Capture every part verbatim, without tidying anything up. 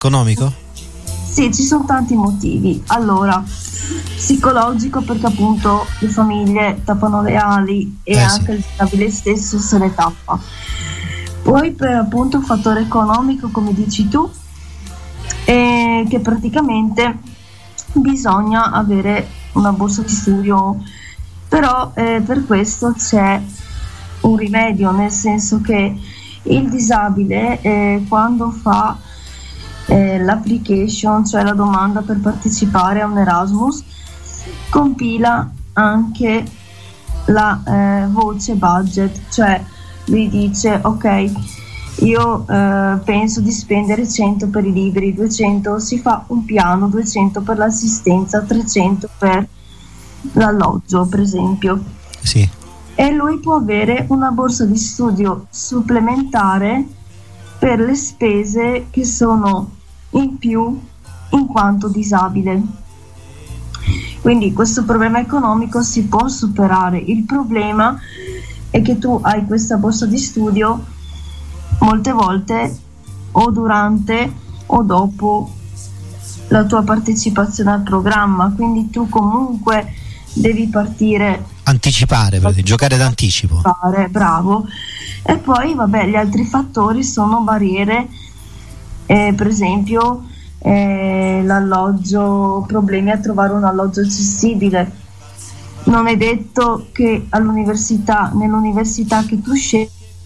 Economico? Sì, ci sono tanti motivi. Allora, psicologico, perché appunto le famiglie tappano le ali e eh, anche sì. il disabile stesso se le tappa. Poi per appunto un fattore economico, come dici tu, eh, che praticamente bisogna avere una borsa di studio, però eh, per questo c'è un rimedio, nel senso che il disabile eh, quando fa eh, l'application, cioè la domanda per partecipare a un Erasmus, compila anche la eh, voce budget, cioè lui dice ok, io eh, penso di spendere cento per i libri, duecento si fa un piano, duecento per l'assistenza, trecento per l'alloggio per esempio. Sì. E lui può avere una borsa di studio supplementare per le spese che sono in più in quanto disabile. Quindi questo problema economico si può superare. Il problema è che tu hai questa borsa di studio molte volte o durante o dopo la tua partecipazione al programma, quindi tu comunque devi partire, anticipare, per giocare d'anticipo. Fare, bravo. E poi vabbè, gli altri fattori sono barriere, eh, per esempio eh, l'alloggio, problemi a trovare un alloggio accessibile. Non è detto che all'università, nell'università che tu scegli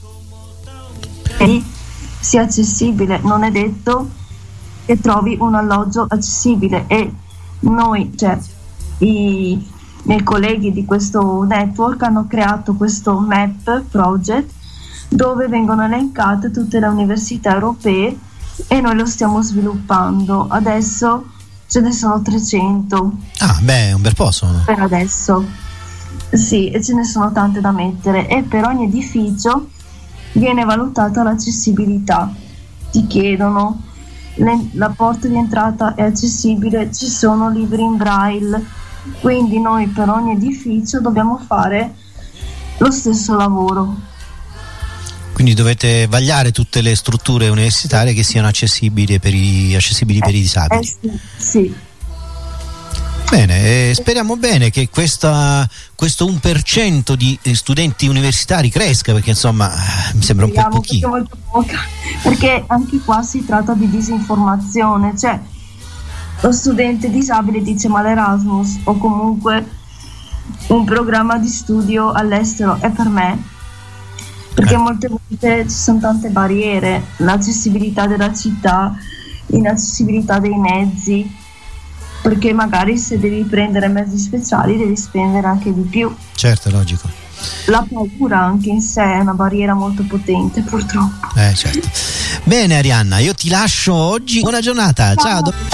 sia accessibile, non è detto che trovi un alloggio accessibile, e noi, cioè i miei colleghi di questo network hanno creato questo map project dove vengono elencate tutte le università europee e noi lo stiamo sviluppando. Adesso ce ne sono trecento. Ah, beh, è un bel po' sono. Per adesso. Sì, e ce ne sono tante da mettere, e per ogni edificio viene valutata l'accessibilità. Ti chiedono le, la porta di entrata è accessibile, ci sono libri in braille, quindi noi per ogni edificio dobbiamo fare lo stesso lavoro. Quindi dovete vagliare tutte le strutture universitarie che siano accessibili per i, accessibili per i disabili. Eh sì, sì. Bene, eh, speriamo bene che questa, questo uno per cento di studenti universitari cresca, perché insomma mi sembra un po' pochino. Molto poca, perché anche qua si tratta di disinformazione, cioè lo studente disabile dice ma l'Erasmus o comunque un programma di studio all'estero è per me, perché eh. molte volte ci sono tante barriere, l'accessibilità della città, l'inaccessibilità dei mezzi, perché magari se devi prendere mezzi speciali devi spendere anche di più. Certo, è logico. La paura anche in sé è una barriera molto potente, purtroppo. Eh certo. Bene Arianna, io ti lascio oggi. Buona giornata, ciao. ciao.